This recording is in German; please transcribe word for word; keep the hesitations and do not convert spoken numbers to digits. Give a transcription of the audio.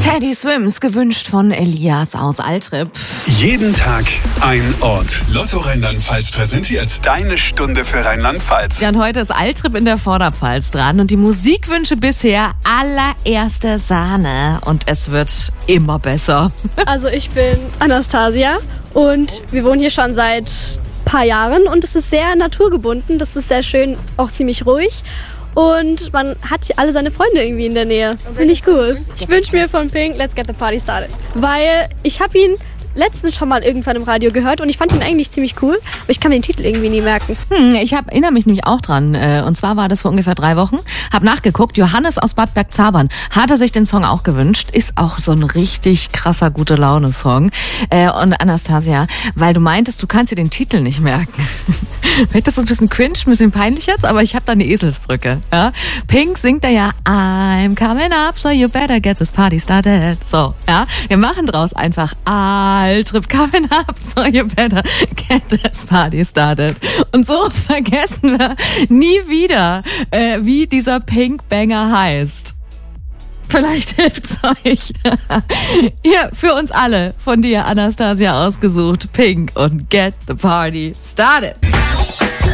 Teddy Swims, gewünscht von Elias aus Altrip. Jeden Tag ein Ort. Lotto Rheinland-Pfalz präsentiert deine Stunde für Rheinland-Pfalz. Ja, und heute ist Altrip in der Vorderpfalz dran und die Musikwünsche bisher allererste Sahne. Und es wird immer besser. Also ich bin Anastasia und wir wohnen hier schon seit ein paar Jahren und es ist sehr naturgebunden, das ist sehr schön, auch ziemlich ruhig. Und man hat hier alle seine Freunde irgendwie in der Nähe. Finde ich cool. Ich wünsche mir von Pink Let's Get the Party Started. Weil ich habe ihn letztens schon mal irgendwann im Radio gehört und ich fand ihn eigentlich ziemlich cool, aber ich kann mir den Titel irgendwie nie merken. Hm, ich hab, erinnere mich nämlich auch dran. Und zwar war das vor ungefähr drei Wochen. Hab nachgeguckt, Johannes aus Bad Bergzabern hat er sich den Song auch gewünscht. Ist auch so ein richtig krasser Gute-Laune-Song. Und Anastasia, weil du meintest, du kannst dir den Titel nicht merken. Vielleicht ist das ein bisschen cringe, ein bisschen peinlich jetzt, aber ich habe da eine Eselsbrücke. Ja? Pink singt da ja I'm coming up, so you better get this party started. So, ja, wir machen draus einfach Altrip coming up, so you better get this party started. Und so vergessen wir nie wieder, äh, wie dieser Pink-Banger heißt. Vielleicht hilft's euch. Hier, für uns alle, von dir, Anastasia, ausgesucht. Pink und Get the Party Started.